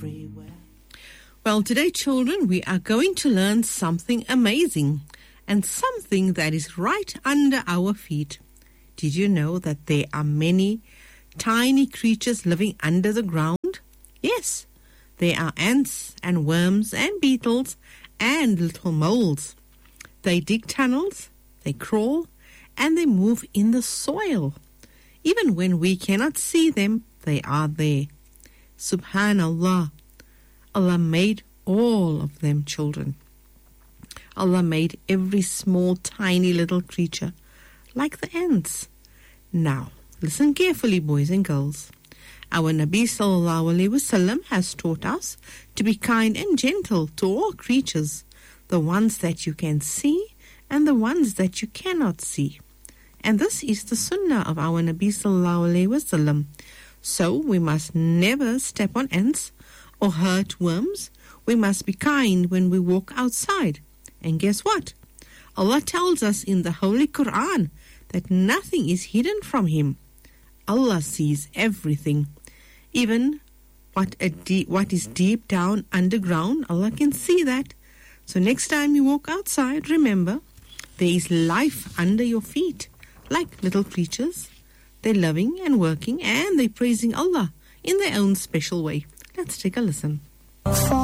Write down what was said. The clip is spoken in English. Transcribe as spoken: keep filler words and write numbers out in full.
everywhere. Well, today, children, we are going to learn something amazing and something that is right under our feet. Did you know that there are many tiny creatures living under the ground? Yes, there are ants and worms and beetles and little moles. They dig tunnels, they crawl, and they move in the soil. Even when we cannot see them, they are there. Subhanallah. Allah made all of them, children. Allah made every small, tiny little creature like the ants. Now, listen carefully, boys and girls. Our Nabi sallallahu alaihi wasallam has taught us to be kind and gentle to all creatures, the ones that you can see and the ones that you cannot see. And this is the sunnah of our Nabi sallallahu alaihi wasallam. So we must never step on ants or hurt worms. We must be kind when we walk outside. And guess what? Allah tells us in the Holy Quran that nothing is hidden from Him. Allah sees everything. Even what, a deep, what is deep down underground, Allah can see that. So next time you walk outside, remember, there is life under your feet, like little creatures. They're loving and working and they're praising Allah in their own special way. Let's take a listen.